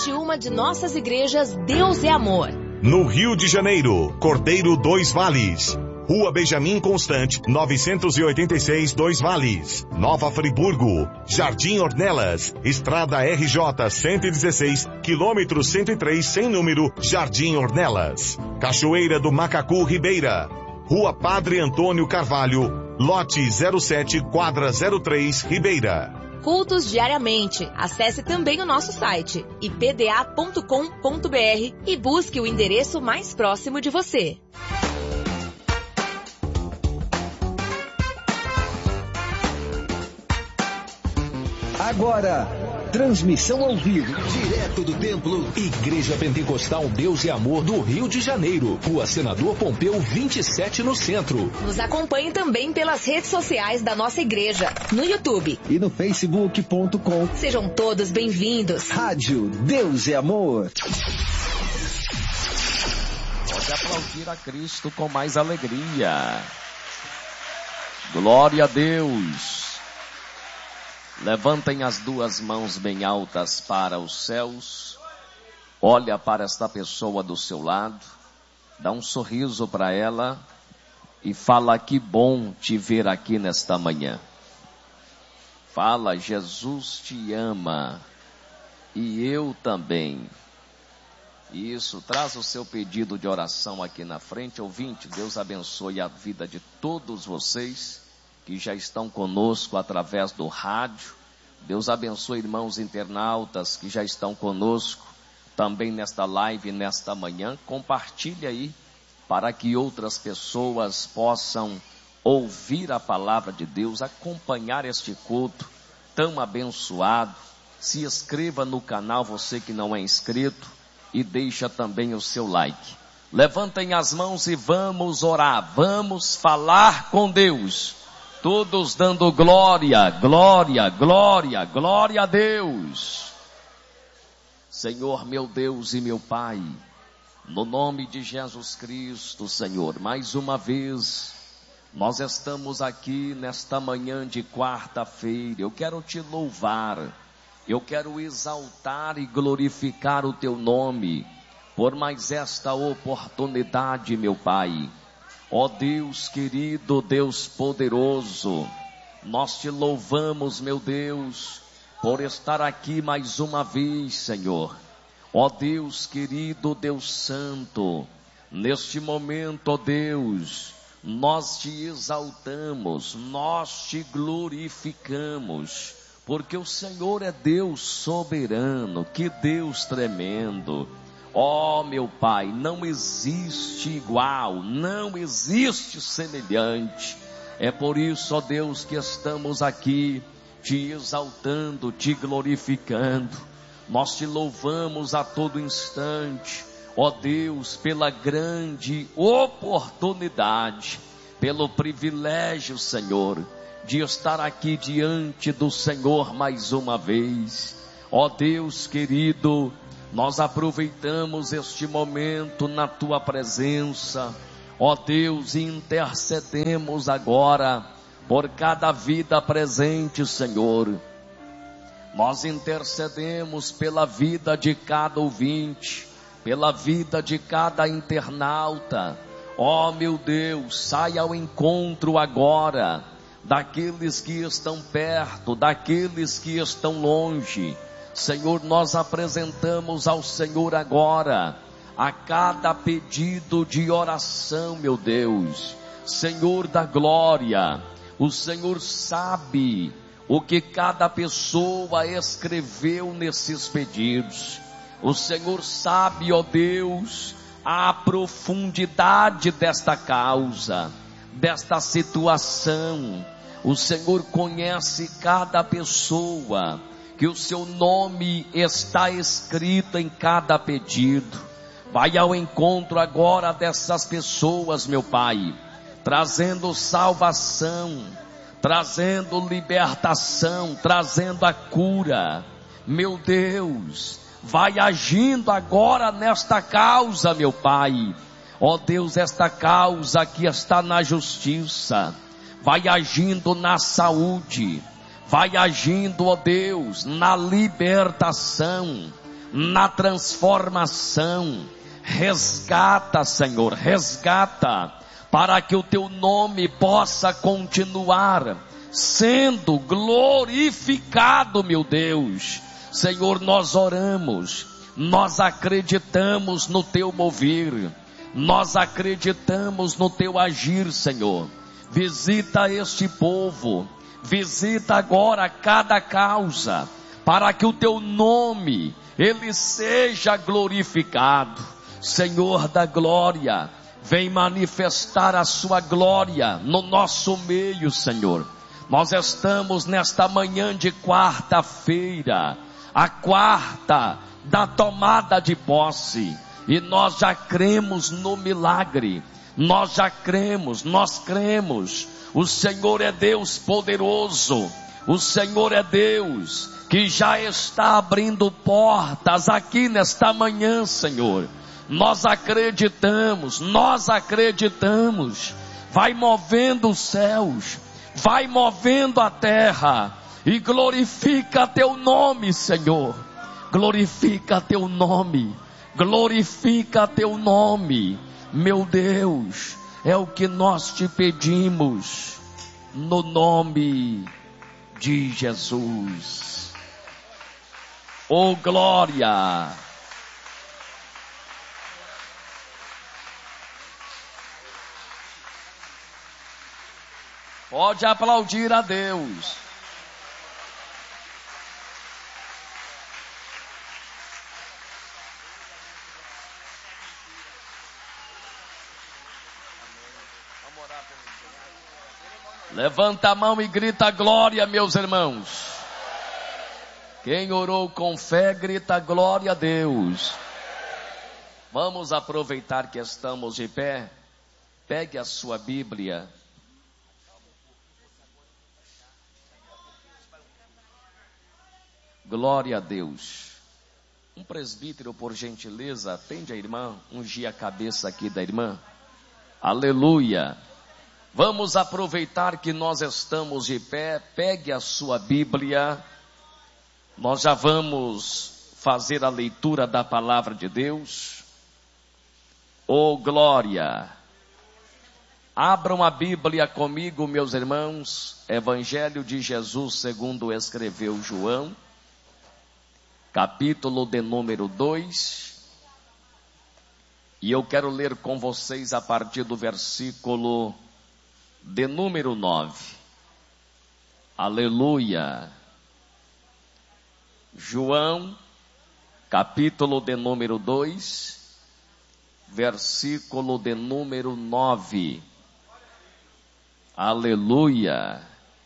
visite uma de nossas igrejas Deus é Amor. No Rio de Janeiro, Cordeiro 2 Vales. Rua Benjamin Constant, 986 2 Vales. Nova Friburgo, Jardim Ornelas, Estrada RJ 116, quilômetro 103, sem número, Jardim Ornelas. Cachoeira do Macacu Ribeira, Rua Padre Antônio Carvalho, lote 07, quadra 03, Ribeira. Cultos diariamente. Acesse também o nosso site, ipda.com.br, e busque o endereço mais próximo de você. Agora, transmissão ao vivo, direto do templo Igreja Pentecostal Deus e Amor do Rio de Janeiro, Rua Senador Pompeu 27, no centro. Nos acompanhe também pelas redes sociais da nossa igreja, no YouTube e no facebook.com. Sejam todos bem-vindos. Rádio Deus é Amor. Pode aplaudir a Cristo com mais alegria. Glória a Deus. Levantem as duas mãos bem altas para os céus. Olha para esta pessoa do seu lado. Dá um sorriso para ela. E fala: que bom te ver aqui nesta manhã. Fala: Jesus te ama. E eu também. Isso, traz o seu pedido de oração aqui na frente. Ouvinte, Deus abençoe a vida de todos vocês que já estão conosco através do rádio. Deus abençoe irmãos internautas que já estão conosco também nesta live, nesta manhã. Compartilhe aí para que outras pessoas possam ouvir a palavra de Deus, acompanhar este culto tão abençoado. Se inscreva no canal, você que não é inscrito, e deixa também o seu like. Levantem as mãos e vamos orar, vamos falar com Deus. Todos dando glória, glória, glória, glória a Deus. Senhor, meu Deus e meu Pai, no nome de Jesus Cristo, Senhor, mais uma vez, nós estamos aqui nesta manhã de quarta-feira. Eu quero te louvar, eu quero exaltar e glorificar o teu nome, por mais esta oportunidade, meu Pai. Ó Deus querido, Deus poderoso, nós te louvamos, meu Deus, por estar aqui mais uma vez, Senhor. Ó Deus querido, Deus santo, neste momento, ó Deus, nós te exaltamos, nós te glorificamos, porque o Senhor é Deus soberano, que Deus tremendo. Ó meu Pai, não existe igual, não existe semelhante. É por isso, ó Deus, que estamos aqui te exaltando, te glorificando. Nós te louvamos a todo instante, ó Deus, pela grande oportunidade, pelo privilégio, Senhor, de estar aqui diante do Senhor mais uma vez. Ó Deus querido, nós aproveitamos este momento na tua presença, ó Deus, e intercedemos agora por cada vida presente, Senhor. Nós intercedemos pela vida de cada ouvinte, pela vida de cada internauta. Ó meu Deus, saia ao encontro agora daqueles que estão perto, daqueles que estão longe. Senhor, nós apresentamos ao Senhor agora a cada pedido de oração, meu Deus. Senhor da glória, o Senhor sabe o que cada pessoa escreveu nesses pedidos. O Senhor sabe, ó Deus, a profundidade desta causa, desta situação. O Senhor conhece cada pessoa, que o seu nome está escrito em cada pedido. Vai ao encontro agora dessas pessoas, meu Pai, trazendo salvação, trazendo libertação, trazendo a cura. Meu Deus, vai agindo agora nesta causa, meu Pai. Ó Deus, esta causa que está na justiça, vai agindo na saúde, vai agindo, ó Deus, na libertação, na transformação. Resgata, Senhor, resgata, para que o teu nome possa continuar sendo glorificado, meu Deus. Senhor, nós oramos, nós acreditamos no teu mover, nós acreditamos no teu agir, Senhor. Visita este povo, visita agora cada causa, para que o teu nome, ele seja glorificado. Senhor da glória, vem manifestar a sua glória no nosso meio, Senhor. Nós estamos nesta manhã de quarta-feira, a quarta da tomada de posse, e nós já cremos no milagre, nós cremos, o Senhor é Deus poderoso, o Senhor é Deus que já está abrindo portas aqui nesta manhã, Senhor. Nós acreditamos, vai movendo os céus, vai movendo a terra, e glorifica teu nome, Senhor, glorifica teu nome, meu Deus, é o que nós te pedimos, no nome de Jesus. Oh glória! Pode aplaudir a Deus. Levanta a mão e grita glória, meus irmãos. Quem orou com fé, grita glória a Deus. Vamos aproveitar que estamos de pé. Pegue a sua Bíblia. Glória a Deus. Um presbítero, por gentileza, atende a irmã, ungir a cabeça aqui da irmã. Aleluia. Vamos aproveitar que nós estamos de pé. Pegue a sua Bíblia. Nós já vamos fazer a leitura da palavra de Deus. Oh glória. Abram a Bíblia comigo, meus irmãos. Evangelho de Jesus segundo escreveu João, capítulo de número 2, e eu quero ler com vocês a partir do versículo de número 9. Aleluia. João, capítulo de número 2, versículo de número 9. Aleluia.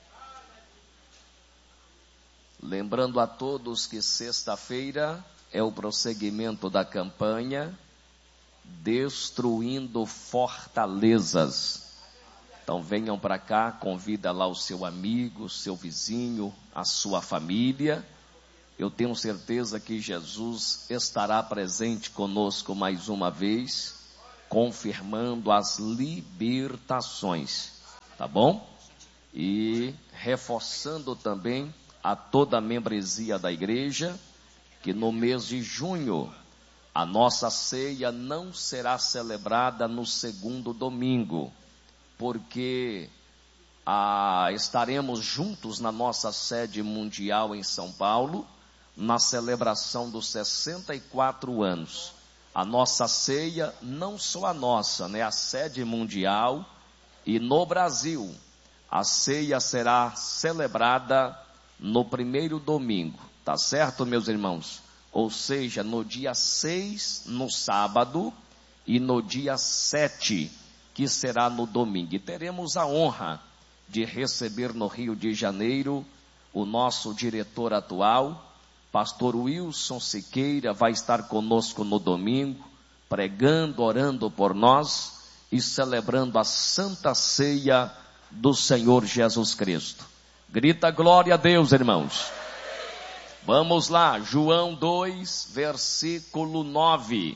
Lembrando a todos que sexta-feira é o prosseguimento da campanha Destruindo Fortalezas. Então venham para cá, convida lá o seu amigo, seu vizinho, a sua família. Eu tenho certeza que Jesus estará presente conosco mais uma vez, confirmando as libertações, tá bom? E reforçando também a toda a membresia da igreja, que no mês de junho, a nossa ceia não será celebrada no segundo domingo, porque estaremos juntos na nossa sede mundial em São Paulo, na celebração dos 64 anos. A nossa ceia, não só a nossa, né? A sede mundial e no Brasil, a ceia será celebrada no primeiro domingo, tá certo, meus irmãos? Ou seja, no dia 6, no sábado, e no dia 7, que será no domingo. E teremos a honra de receber no Rio de Janeiro o nosso diretor atual, pastor Wilson Siqueira, vai estar conosco no domingo, pregando, orando por nós e celebrando a Santa Ceia do Senhor Jesus Cristo. Grita glória a Deus, irmãos. Vamos lá, João 2, versículo 9.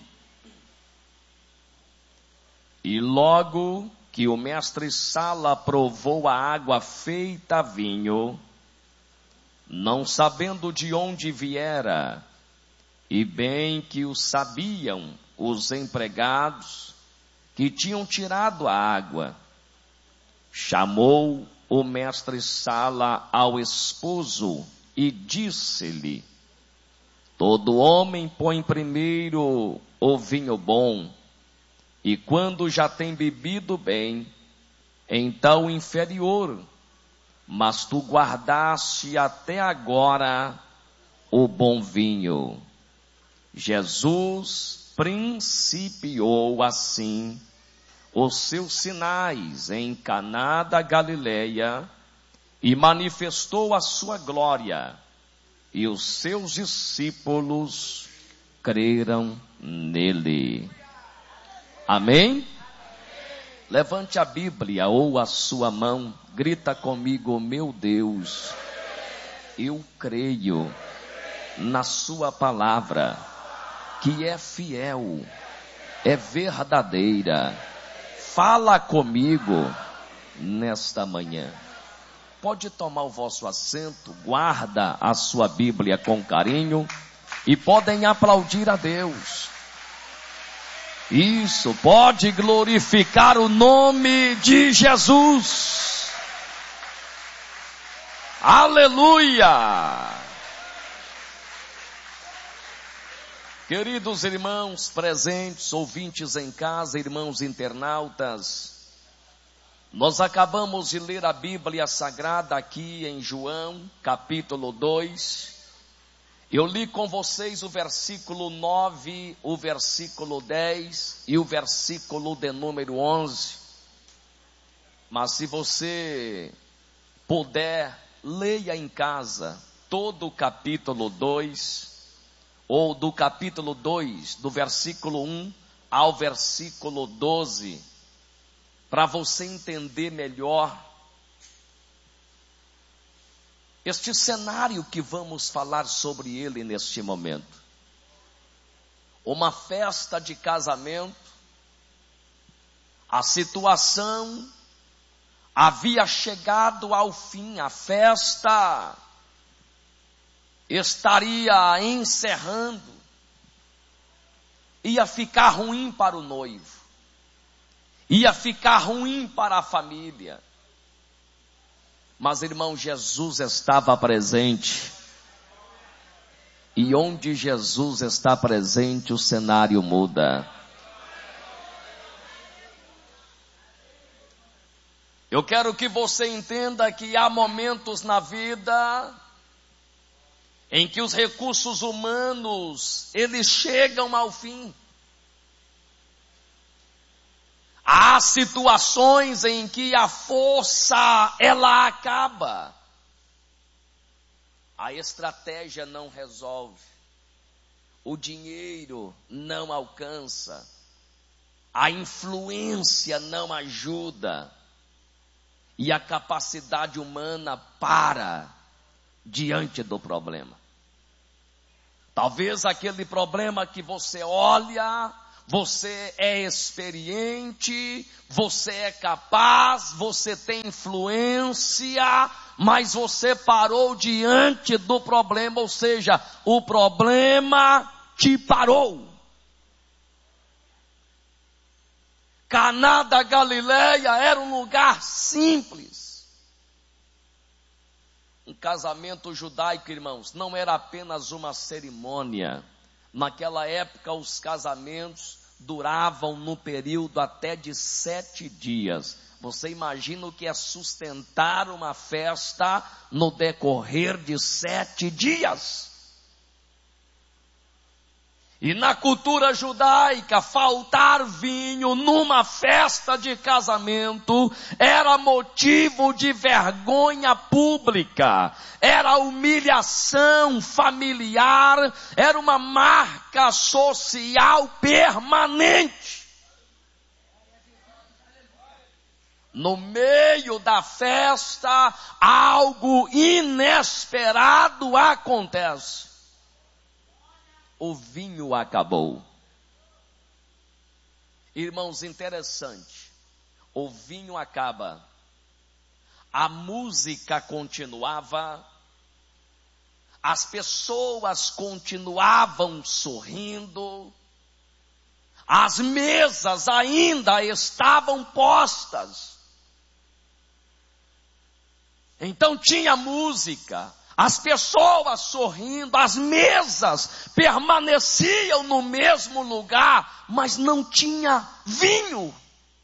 E logo que o mestre Sala provou a água feita vinho, não sabendo de onde viera E bem que o sabiam os empregados que tinham tirado a água. Chamou o mestre-sala ao esposo e disse-lhe: todo homem põe primeiro o vinho bom, e quando já tem bebido bem, então o inferior, mas tu guardaste até agora o bom vinho. Jesus principiou assim os seus sinais em Caná da Galileia e manifestou a sua glória, e os seus discípulos creram nele. Amém? Levante a Bíblia ou a sua mão, grita comigo: meu Deus, eu creio na sua palavra, que é fiel, é verdadeira. Fala comigo nesta manhã. Pode tomar o vosso assento, guarda a sua Bíblia com carinho e podem aplaudir a Deus. Isso, pode glorificar o nome de Jesus. Aleluia! Queridos irmãos presentes, ouvintes em casa, irmãos internautas, nós acabamos de ler a Bíblia Sagrada aqui em João, capítulo 2. Eu li com vocês o versículo 9, o versículo 10 e o versículo de número 11. Mas se você puder, leia em casa todo o capítulo 2, ou do capítulo 2, do versículo 1 ao versículo 12, para você entender melhor este cenário que vamos falar sobre ele neste momento. Uma festa de casamento, a situação havia chegado ao fim, a festa estaria encerrando, ia ficar ruim para o noivo, ia ficar ruim para a família. Mas, irmão, Jesus estava presente. E onde Jesus está presente, o cenário muda. Eu quero que você entenda que há momentos na vida em que os recursos humanos, eles chegam ao fim. Há situações em que a força, ela acaba. A estratégia não resolve. O dinheiro não alcança. A influência não ajuda. E a capacidade humana para diante do problema. Talvez aquele problema que você olha, você é experiente, você é capaz, você tem influência, mas você parou diante do problema, ou seja, o problema te parou. Caná da Galileia era um lugar simples. Um casamento judaico, irmãos, não era apenas uma cerimônia. Naquela época, os casamentos duravam no período até de 7 dias. Você imagina o que é sustentar uma festa no decorrer de 7 dias? E na cultura judaica, faltar vinho numa festa de casamento era motivo de vergonha pública, era humilhação familiar, era uma marca social permanente. No meio da festa, algo inesperado acontece. O vinho acabou. Irmãos, interessante. O vinho acaba. A música continuava. as pessoas continuavam sorrindo, as mesas ainda estavam postas. Então tinha música, as pessoas sorrindo, as mesas permaneciam no mesmo lugar, mas não tinha vinho.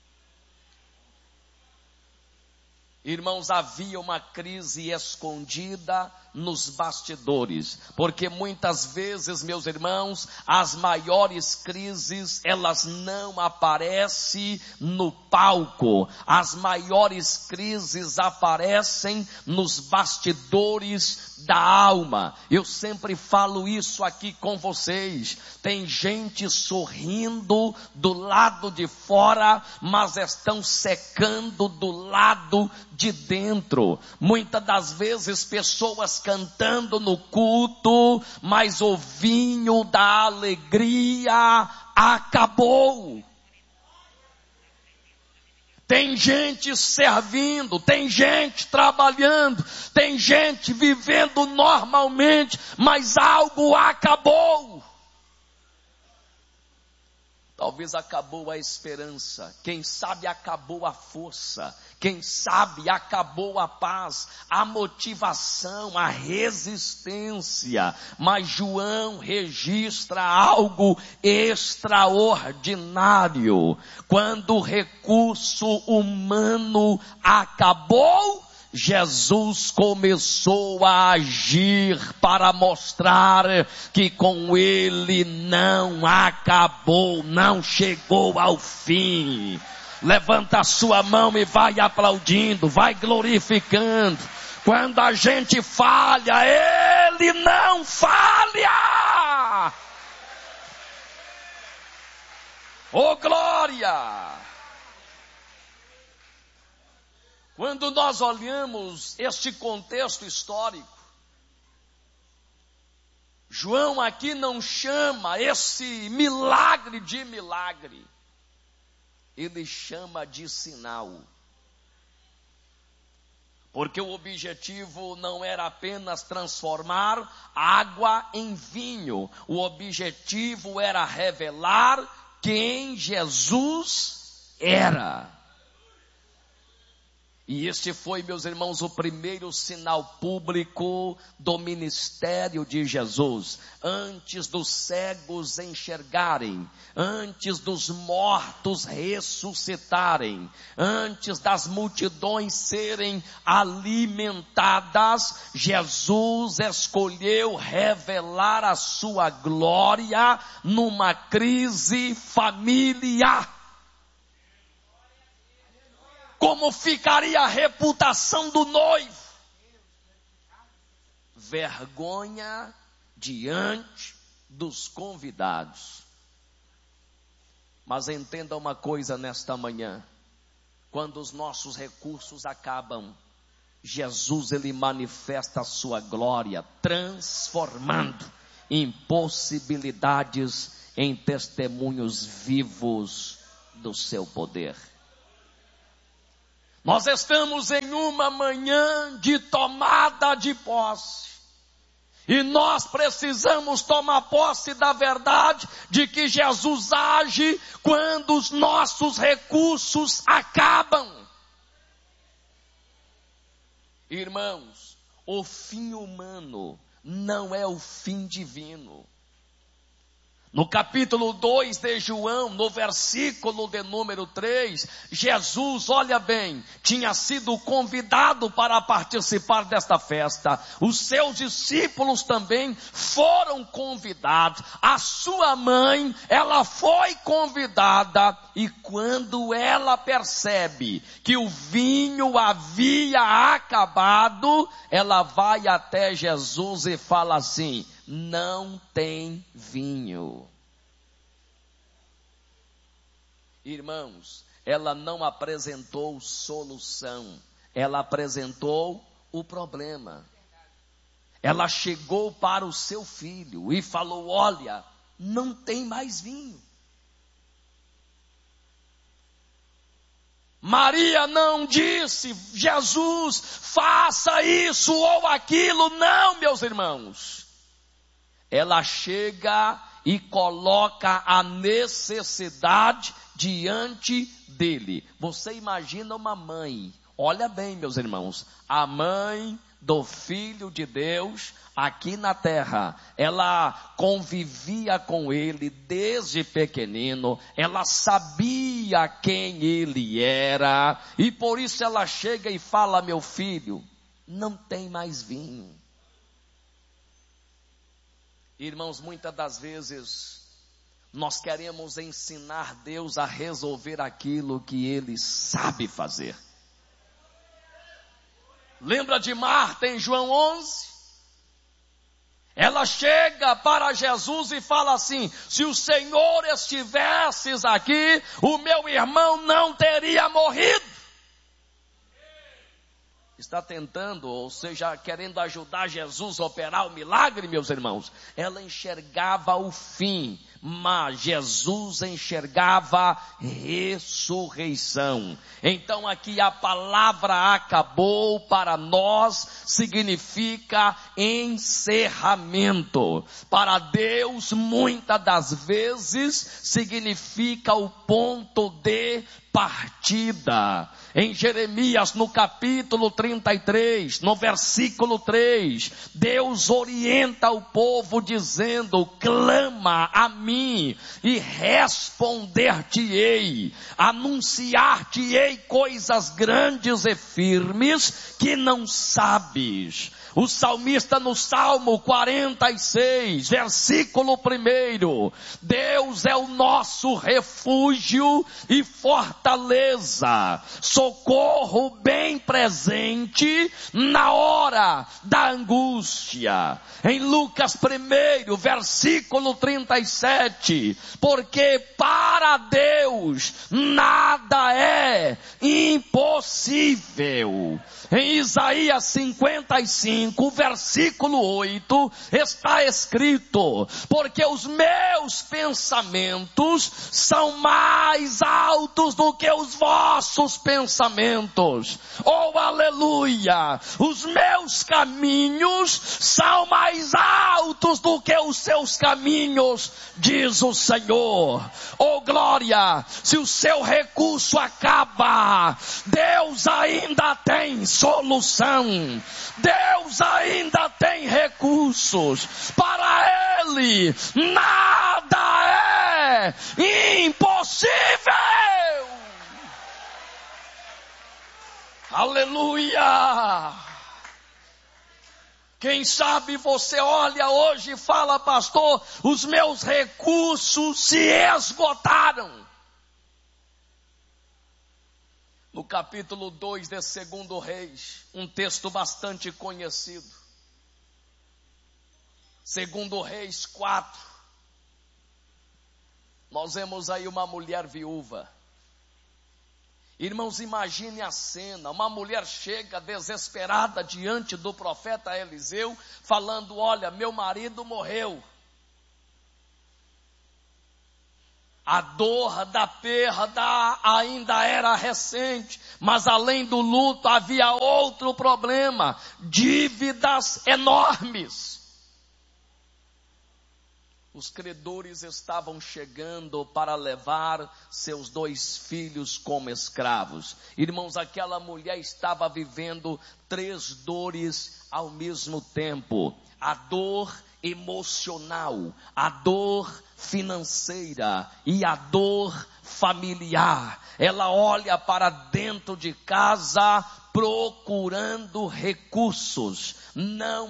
Irmãos, havia uma crise escondida nos bastidores, porque muitas vezes, meus irmãos, as maiores crises, elas não aparecem no palco, as maiores crises aparecem nos bastidores da alma. Eu sempre falo isso aqui com vocês. Tem gente sorrindo do lado de fora, mas estão secando do lado de dentro. Muitas das vezes pessoas cantando no culto, mas o vinho da alegria acabou. Tem gente servindo, tem gente trabalhando, tem gente vivendo normalmente, mas algo acabou. Talvez acabou a esperança, quem sabe acabou a força, quem sabe acabou a paz, a motivação, a resistência. Mas João registra algo extraordinário. Quando o recurso humano acabou, Jesus começou a agir para mostrar que com ele não acabou, não chegou ao fim. Levanta a sua mão e vai aplaudindo, vai glorificando. Quando a gente falha, ele não falha. Oh glória! Quando nós olhamos este contexto histórico, João aqui não chama esse milagre de milagre, ele chama de sinal. Porque o objetivo não era apenas transformar água em vinho, o objetivo era revelar quem Jesus era. E este foi, meus irmãos, o primeiro sinal público do ministério de Jesus. Antes dos cegos enxergarem, antes dos mortos ressuscitarem, antes das multidões serem alimentadas, Jesus escolheu revelar a sua glória numa crise familiar. Como ficaria a reputação do noivo? Vergonha diante dos convidados. Mas entenda uma coisa nesta manhã. Quando os nossos recursos acabam, Jesus ele manifesta a sua glória, transformando impossibilidades em testemunhos vivos do seu poder. Nós estamos em uma manhã de tomada de posse. E nós precisamos tomar posse da verdade de que Jesus age quando os nossos recursos acabam. Irmãos, o fim humano não é o fim divino. No capítulo 2 de João, no versículo de número 3, Jesus, olha bem, tinha sido convidado para participar desta festa. Os seus discípulos também foram convidados. A sua mãe, ela foi convidada. E quando ela percebe que o vinho havia acabado, ela vai até Jesus e fala assim: não tem vinho. Irmãos, ela não apresentou solução, ela apresentou o problema. Ela chegou para o seu filho e falou: olha, não tem mais vinho. Maria não disse, Jesus, faça isso ou aquilo. Não, meus irmãos. Ela chega e coloca a necessidade diante dele. Você imagina uma mãe, olha bem, meus irmãos, a mãe do Filho de Deus aqui na terra, ela convivia com ele desde pequenino, ela sabia quem ele era, e por isso ela chega e fala, meu filho, não tem mais vinho. Irmãos, muitas das vezes, nós queremos ensinar Deus a resolver aquilo que Ele sabe fazer. Lembra de Marta em João 11? Ela chega para Jesus e fala assim, se o Senhor estivesses aqui, o meu irmão não teria morrido. Está tentando, ou seja, querendo ajudar Jesus a operar o milagre, meus irmãos. Ela enxergava o fim, mas Jesus enxergava ressurreição. Então aqui a palavra acabou para nós significa encerramento. Para Deus, muitas das vezes, significa o ponto de partida. Em Jeremias, no capítulo 33, no versículo 3, Deus orienta o povo dizendo, clama a mim e responder-te-ei, anunciar-te-ei coisas grandes e firmes que não sabes. O salmista no Salmo 46, versículo 1, Deus é o nosso refúgio e fortaleza, socorro bem presente na hora da angústia. Em Lucas 1, versículo 37, porque para Deus nada é impossível. Em Isaías 55, versículo 8, está escrito, porque os meus pensamentos são mais altos do que os vossos pensamentos. Oh, aleluia! Os meus caminhos são mais altos do que os seus caminhos, diz o Senhor. Oh, glória! Se o seu recurso acaba, Deus ainda tem solução. Deus ainda tem recursos. Para Ele nada é impossível. Aleluia. Quem sabe você olha hoje e fala, pastor, os meus recursos se esgotaram. No capítulo 2 de 2 Reis, um texto bastante conhecido. 2 Reis 4. Nós vemos aí uma mulher viúva. Irmãos, imagine a cena. Uma mulher chega desesperada diante do profeta Eliseu, falando, olha, meu marido morreu. A dor da perda ainda era recente, mas além do luto havia outro problema, dívidas enormes. Os credores estavam chegando para levar seus 2 filhos como escravos. Irmãos, aquela mulher estava vivendo 3 dores ao mesmo tempo. A dor emocional, a dor financeira e a dor familiar. Ela olha para dentro de casa procurando recursos. Não